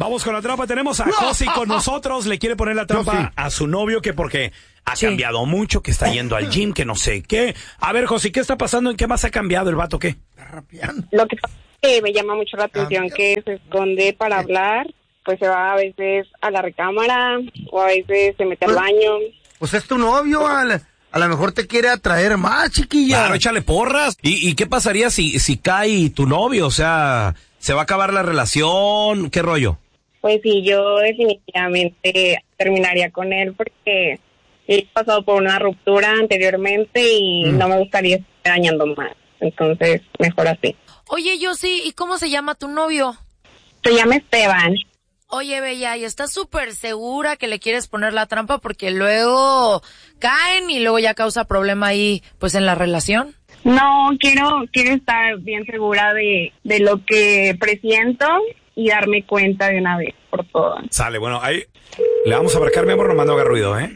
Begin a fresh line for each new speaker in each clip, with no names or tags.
Vamos con la trampa. Tenemos a Josi con nosotros. Le quiere poner la trampa a su novio que porque ha cambiado mucho, que está yendo al gym, que no sé qué. A ver, Josi, ¿qué está pasando? ¿En qué más ha cambiado el vato? ¿Qué?
Está rapeando.
Lo que pasa es que me llama mucho la atención que se esconde para hablar, pues se va a veces a la recámara o a veces se mete al baño.
Pues es tu novio, a lo mejor te quiere atraer más, chiquilla.
Claro, échale porras. ¿Y qué pasaría si cae tu novio? O sea, ¿se va a acabar la relación? ¿Qué rollo?
Pues sí, yo definitivamente terminaría con él porque he pasado por una ruptura anteriormente y no me gustaría estar dañando más. Entonces, mejor así.
Oye, Josi, ¿y cómo se llama tu novio?
Se llama Esteban.
Oye, Bella, ¿y estás súper segura que le quieres poner la trampa? Porque luego caen y luego ya causa problema ahí, pues, en la relación.
No, quiero estar bien segura de lo que presiento y darme cuenta de una vez por todas.
Sale, bueno, ahí le vamos a marcar, mi amor, nomás no haga ruido, ¿eh?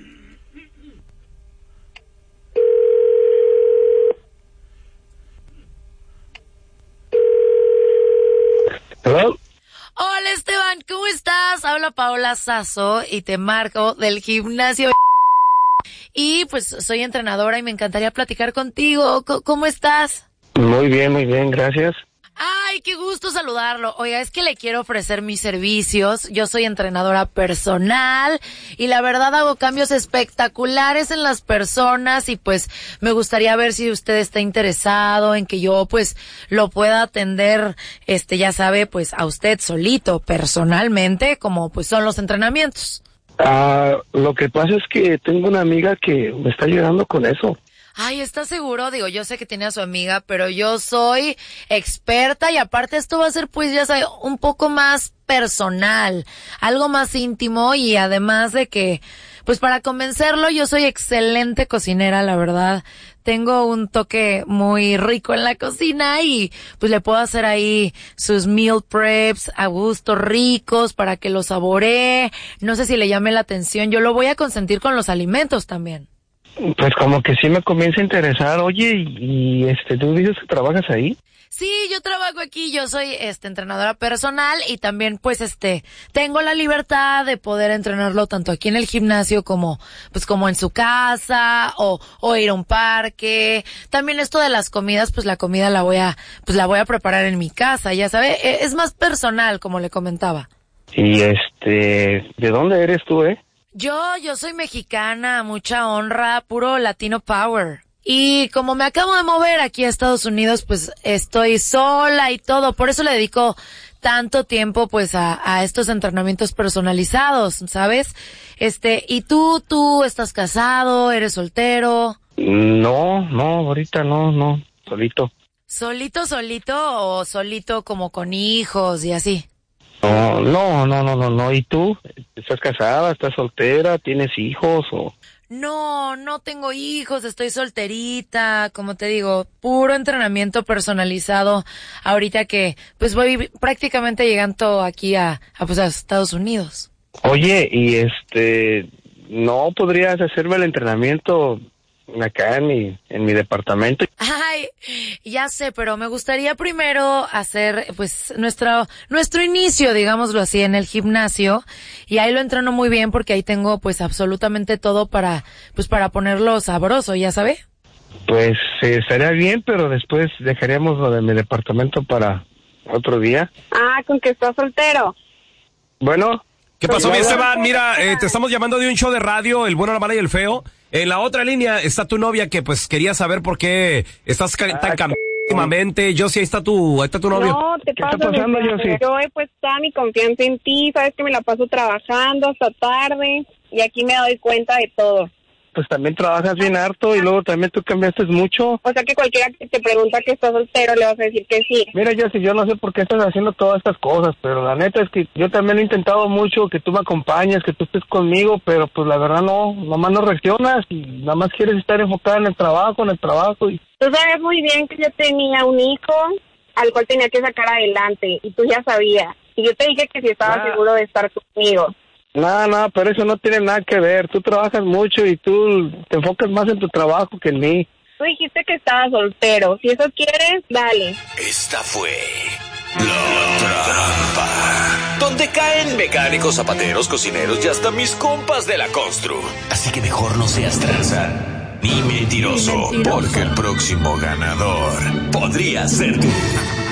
Hello.
Hola, Esteban, ¿cómo estás? Habla Paola Sasso y te marco del gimnasio. Y pues soy entrenadora y me encantaría platicar contigo. ¿Cómo estás?
Muy bien, gracias.
Ay, qué gusto saludarlo. Oiga, es que le quiero ofrecer mis servicios. Yo soy entrenadora personal y la verdad hago cambios espectaculares en las personas y pues me gustaría ver si usted está interesado en que yo pues lo pueda atender, ya sabe, pues a usted solito, personalmente, como pues son los entrenamientos.
Lo que pasa es que tengo una amiga que me está ayudando con eso.
Ay, ¿estás seguro? Digo, yo sé que tiene a su amiga, pero yo soy experta y aparte esto va a ser, pues, ya sabes, un poco más personal, algo más íntimo y además de que, pues, para convencerlo, yo soy excelente cocinera, la verdad. Tengo un toque muy rico en la cocina y, pues, le puedo hacer ahí sus meal preps a gusto, ricos, para que los saboree. No sé si le llame la atención. Yo lo voy a consentir con los alimentos también.
Pues como que sí me comienza a interesar. Oye, y tú dices que trabajas ahí.
Sí, yo trabajo aquí, yo soy entrenadora personal y también pues tengo la libertad de poder entrenarlo tanto aquí en el gimnasio como en su casa o ir a un parque. También esto de las comidas, pues la comida la voy a preparar en mi casa, ya sabe, es más personal como le comentaba.
Y ¿de dónde eres tú,
Yo soy mexicana, mucha honra, puro Latino Power. Y como me acabo de mover aquí a Estados Unidos, pues estoy sola y todo. Por eso le dedico tanto tiempo pues a estos entrenamientos personalizados, ¿sabes? ¿Y tú estás casado, eres soltero?
No, ahorita no, solito.
¿Solito o solito como con hijos y así?
No. ¿Y tú? ¿Estás casada? ¿Estás soltera? ¿Tienes hijos o...?
No tengo hijos, estoy solterita, como te digo, puro entrenamiento personalizado ahorita que pues voy prácticamente llegando aquí a Estados Unidos.
Oye, y ¿no podrías hacerme el entrenamiento acá en mi departamento?
Ay, ya sé, pero me gustaría primero hacer pues nuestro inicio, digámoslo así, en el gimnasio, y ahí lo entreno muy bien porque ahí tengo pues absolutamente todo para ponerlo sabroso, ¿ya sabe?
Pues estaría bien, pero después dejaríamos lo de mi departamento para otro día.
¿Con que estás soltero?
Bueno.
¿Qué pasó, mi Esteban? Mira, te estamos llamando de un show de radio, El Bueno, la Mala y el Feo. En la otra línea está tu novia que pues quería saber por qué estás tan cambiada últimamente. Josi, ahí está tu novio.
No, te
¿Qué está pasando, Josi?
Yo he puesto toda mi confianza en ti, sabes que me la paso trabajando hasta tarde y aquí me doy cuenta de todo.
Pues también trabajas bien harto y luego también tú cambiaste mucho.
O sea que cualquiera que te pregunta que estás soltero le vas a decir que sí.
Mira, yo no sé por qué estás haciendo todas estas cosas, pero la neta es que yo también he intentado mucho que tú me acompañes, que tú estés conmigo, pero pues la verdad nomás no reaccionas y nada más quieres estar enfocada en el trabajo y...
Tú sabes muy bien que yo tenía un hijo al cual tenía que sacar adelante y tú ya sabías. Y yo te dije que si estabas seguro de estar conmigo.
No, pero eso no tiene nada que ver. Tú trabajas mucho y tú te enfocas más en tu trabajo que en mí.
Tú dijiste que estabas soltero. Si eso quieres, dale.
Esta fue La Trampa. donde caen mecánicos, zapateros, cocineros y hasta mis compas de la constru. Así que mejor no seas tranza ni mentiroso, porque el próximo ganador podría ser tú.